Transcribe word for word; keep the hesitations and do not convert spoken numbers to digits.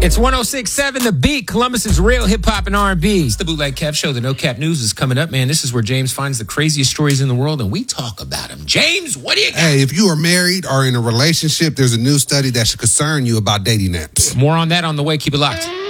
It's one oh six point seven The Beat, Columbus's real hip-hop and R and B. It's the Bootleg Kev Show. The No Cap News is coming up, man. This is where James finds the craziest stories in the world, and we talk about them. James, what do you got? Hey, if you are married or in a relationship, there's a new study that should concern you about dating apps. More on that on the way. Keep it locked.